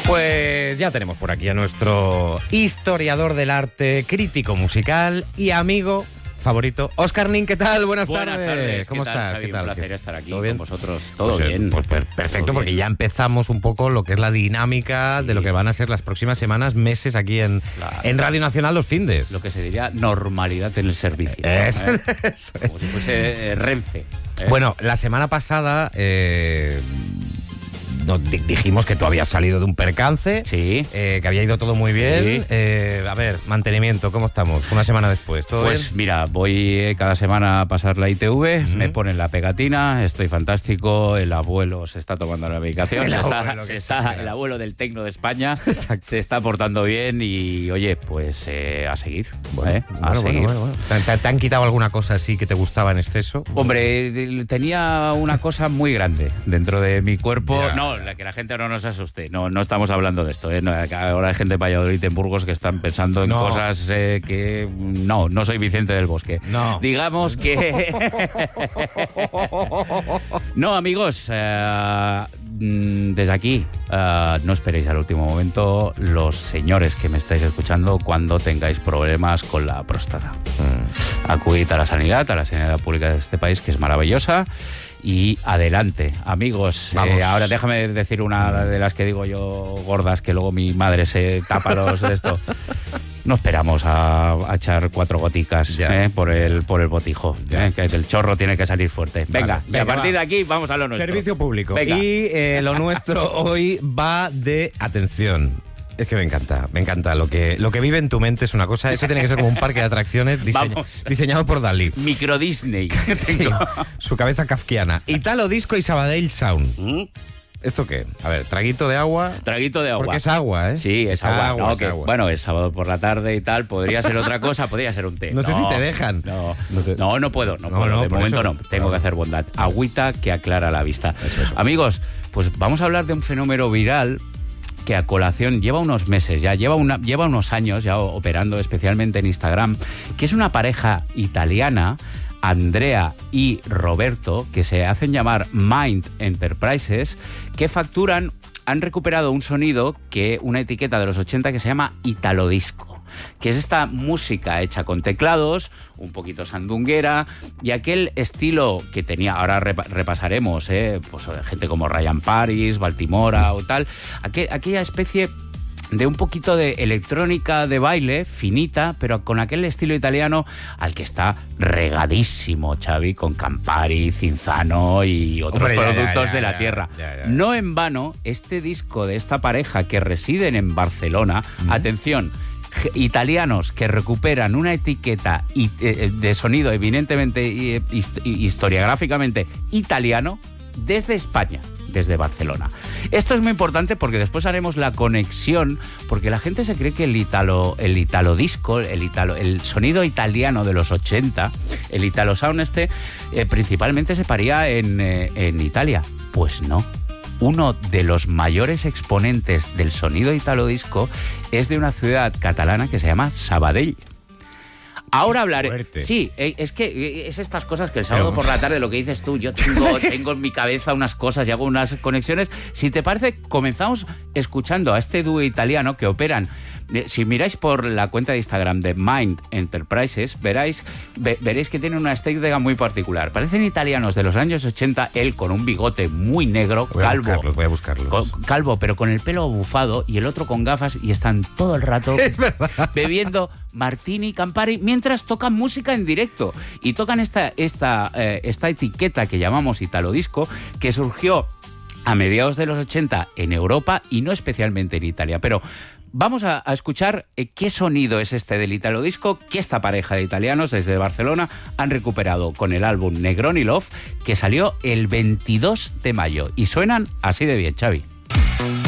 Pues ya tenemos por aquí a nuestro historiador del arte, crítico musical y amigo favorito, Óscar Nin. ¿Qué tal? Buenas tardes. ¿Cómo estás? Xavi? ¿Qué tal? Un placer estar aquí ¿Todo bien? con vosotros. Todo Pues, bien. Pues perfecto, Todo porque bien. ya empezamos un poco lo que es la dinámica de lo que van a ser las próximas semanas, meses aquí en Radio Nacional los findes. Lo que se diría normalidad en el servicio. Eso es. Como si fuese Renfe. Bueno, la semana pasada nos dijimos que tú habías salido de un percance, Sí. que había ido todo muy bien. Sí. A ver, mantenimiento, ¿cómo estamos? Una semana después, ¿todo Pues bien? mira, voy cada semana a pasar la ITV, me ponen la pegatina, estoy fantástico, el abuelo se está tomando la medicación, El el abuelo del tecno de España se está portando bien y oye, pues a seguir. A seguir. Bueno. ¿Te han quitado alguna cosa así que te gustaba en exceso? Hombre, tenía una cosa muy grande dentro de mi cuerpo. Ya. No, que la gente no nos asuste. No estamos hablando de esto. No, ahora hay gente de Valladolid, en Burgos, que están pensando en cosas que... No soy Vicente del Bosque. No. Digamos que... No, amigos, desde aquí, no esperéis al último momento, los señores que me estáis escuchando, cuando tengáis problemas con la próstata. Acudid a la sanidad pública de este país, que es maravillosa. Y adelante, amigos. Ahora déjame decir una de las que digo yo gordas, que luego mi madre se tapa los de esto. No esperamos a echar 4 goticas por el botijo, que el chorro tiene que salir fuerte. Venga, y a partir de aquí vamos a lo nuestro. Servicio público. Venga. Y lo nuestro hoy va de atención. Es que me encanta. Lo que vive en tu mente es una cosa. Eso tiene que ser como un parque de atracciones diseñado por Dalí. Micro Disney. Sí, su cabeza kafkiana. Italo Disco y Sabadell Sound. ¿Esto qué? A ver, traguito de agua. Traguito de agua. Porque es agua, ¿eh? Sí, es agua. agua. Bueno, es sábado por la tarde y tal. Podría ser otra cosa, podría ser un té. No sé si te dejan. No puedo. De momento no. Tengo que hacer bondad. Agüita que aclara la vista. Eso. Amigos, pues vamos a hablar de un fenómeno viral que a colación lleva unos meses, lleva unos años ya operando especialmente en Instagram, que es una pareja italiana, Andrea y Roberto, que se hacen llamar Mind Enterprises, que han recuperado un sonido, una etiqueta de los 80 que se llama Italo Disco, que es esta música hecha con teclados, un poquito sandunguera, y aquel estilo que tenía, ahora repasaremos, pues gente como Ryan Paris, Baltimora o tal, aquella especie de un poquito de electrónica de baile, finita, pero con aquel estilo italiano al que está regadísimo Xavi, con Campari, Cinzano y otros productos de la tierra. Ya. No en vano, este disco de esta pareja que residen en Barcelona, atención, italianos que recuperan una etiqueta de sonido evidentemente historiográficamente italiano desde España, desde Barcelona. Esto es muy importante porque después haremos la conexión, porque la gente se cree que el italo disco, el sonido italiano de los 80, el Italo Sound principalmente se paría en Italia. Pues no. Uno de los mayores exponentes del sonido italo disco es de una ciudad catalana que se llama Sabadell. Ahora hablaré. Fuerte. Sí, es que es estas cosas que el sábado por la tarde, lo que dices tú, yo tengo en mi cabeza unas cosas y hago unas conexiones. Si te parece, comenzamos escuchando a este dúo italiano que operan. Si miráis por la cuenta de Instagram de Mind Enterprises, veréis que tiene una estética muy particular. Parecen italianos de los años 80, él con un bigote muy negro, calvo. Voy a buscarlos. Calvo, pero con el pelo bufado, y el otro con gafas, y están todo el rato bebiendo martini, Campari, mientras tocan música en directo. Y tocan esta etiqueta que llamamos Italo Disco, que surgió a mediados de los 80 en Europa y no especialmente en Italia. Pero vamos a escuchar qué sonido es este del Italo Disco, que esta pareja de italianos desde Barcelona han recuperado con el álbum Negroni Love, que salió el 22 de mayo. Y suenan así de bien, Xavi.